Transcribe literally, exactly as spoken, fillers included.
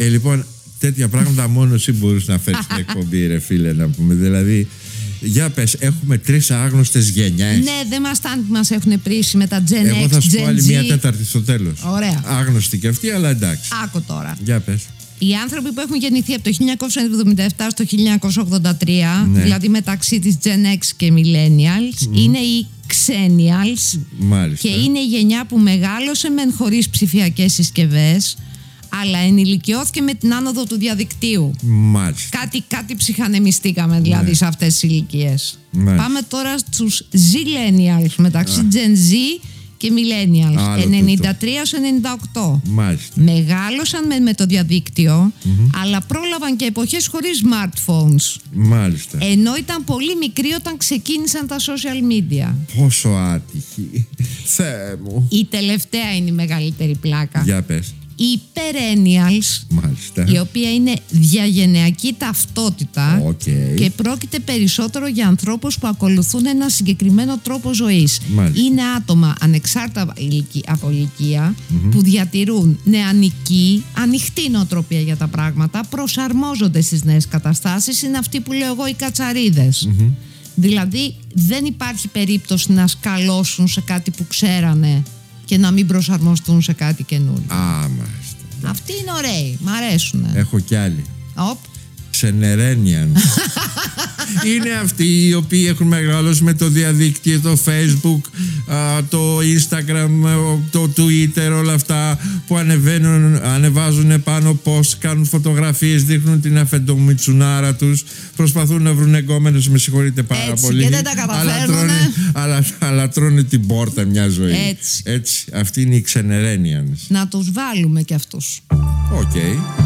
Ε, λοιπόν, τέτοια πράγματα μόνο εσύ μπορείς να φέρεις στην εκπομπή, ρε φίλε, να πούμε. Δηλαδή, για πες, έχουμε τρεις άγνωστες γενιές. Ναι, δεν μας φτάνει που μας έχουν πρίσει με τα Gen X, Εγώ θα σου πω άλλη Gen Z. μία τέταρτη στο τέλος. Ωραία. Άγνωστη και αυτή, αλλά εντάξει. Άκου τώρα. Για πες. Οι άνθρωποι που έχουν γεννηθεί από το χίλια εννιακόσια εβδομήντα επτά στο χίλια εννιακόσια ογδόντα τρία, ναι. δηλαδή μεταξύ της Gen X και Millennials, mm. είναι οι Xennials. Μάλιστα. Και είναι η γενιά που μεγάλωσε μεν χωρίς ψηφιακές συσκευές, αλλά ενηλικιώθηκε με την άνοδο του διαδικτύου. Μάλιστα. Κάτι, κάτι ψυχανεμιστήκαμε δηλαδή, ναι, σε αυτές τις ηλικίες. Μάλιστα. Πάμε τώρα στους Zillennials, μεταξύ Α. Gen Z και Millennials, Άλλο ενενήντα τρία έως ενενήντα οκτώ. Μάλιστα. Μεγάλωσαν με, με το διαδίκτυο, mm-hmm. αλλά πρόλαβαν και εποχές χωρίς smartphones. Μάλιστα. Ενώ ήταν πολύ μικροί όταν ξεκίνησαν τα social media. Πόσο άτυχη. Θεέ μου. Η τελευταία είναι η μεγαλύτερη πλάκα. Για πες. Οι Perennials, μάλιστα, η οποία είναι διαγενειακή ταυτότητα, okay. και πρόκειται περισσότερο για ανθρώπους που ακολουθούν ένα συγκεκριμένο τρόπο ζωής. Μάλιστα. Είναι άτομα ανεξάρτητα από ηλικία, mm-hmm. που διατηρούν νεανική, ανοιχτή νοοτροπία για τα πράγματα, προσαρμόζονται στις νέες καταστάσεις, είναι αυτοί που λέω εγώ οι κατσαρίδες. Mm-hmm. Δηλαδή δεν υπάρχει περίπτωση να σκαλώσουν σε κάτι που ξέρανε και να μην προσαρμοστούν σε κάτι καινούριο. Α, μάλιστα. Αυτοί είναι ωραίοι, μ' αρέσουν. Έχω κι άλλοι. Οπ. Ξενερένιαν. Είναι αυτοί οι οποίοι έχουν μεγαλώσει με το διαδίκτυο, το Facebook, το Instagram, το Twitter, όλα αυτά που ανεβαίνουν, ανεβάζουν πάνω post, κάνουν φωτογραφίες, δείχνουν την αφεντομιτσουνάρα τους, προσπαθούν να βρουν εγκόμενους, με συγχωρείτε πάρα έτσι, πολύ, και δεν τα καταφέρνουν, αλλά, αλλά, αλλά τρώνε την πόρτα μια ζωή. Έτσι. Έτσι. Αυτοί είναι οι ξενερένιανς. Να τους βάλουμε κι αυτούς. Οκ. Okay.